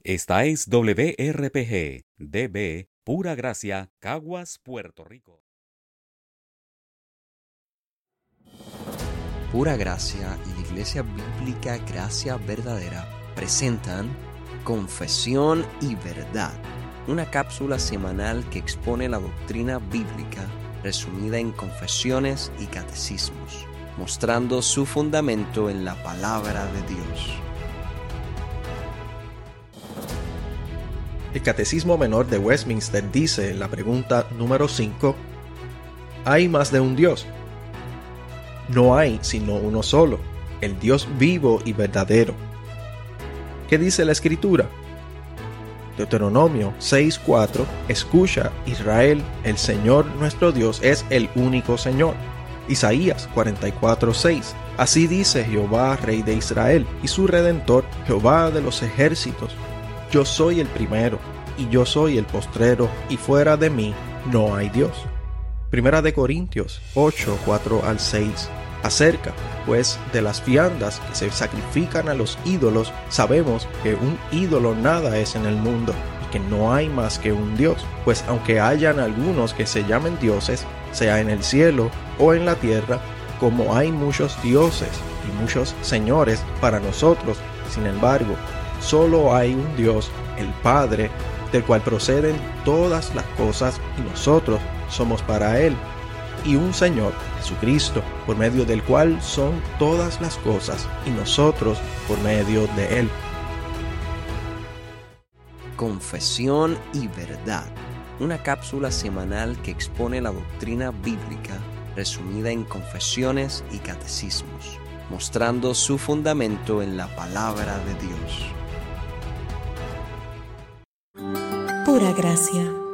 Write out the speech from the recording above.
Esta es WRPG, DB, Pura Gracia, Caguas, Puerto Rico. Pura Gracia y la Iglesia Bíblica Gracia Verdadera presentan Confesión y Verdad, una cápsula semanal que expone la doctrina bíblica resumida en confesiones y catecismos, mostrando su fundamento en la palabra de Dios. El Catecismo Menor de Westminster dice en la pregunta número 5: ¿hay más de un Dios? No hay sino uno solo, el Dios vivo y verdadero. ¿Qué dice la Escritura? Deuteronomio 6:4: Escucha, Israel, el Señor nuestro Dios es el único Señor. Isaías 44:6: Así dice Jehová, Rey de Israel, y su Redentor, Jehová de los ejércitos: Yo soy el primero, y yo soy el postrero, y fuera de mí no hay Dios. Primera de Corintios 8:4-6: Acerca, pues, de las viandas que se sacrifican a los ídolos, sabemos que un ídolo nada es en el mundo, y que no hay más que un Dios. Pues aunque hayan algunos que se llamen dioses, sea en el cielo o en la tierra, como hay muchos dioses y muchos señores para nosotros, sin embargo, solo hay un Dios, el Padre, del cual proceden todas las cosas, y nosotros somos para Él, y un Señor, Jesucristo, por medio del cual son todas las cosas, y nosotros por medio de Él. Confesión y Verdad, una cápsula semanal que expone la doctrina bíblica resumida en confesiones y catecismos, mostrando su fundamento en la palabra de Dios. Pura Gracia.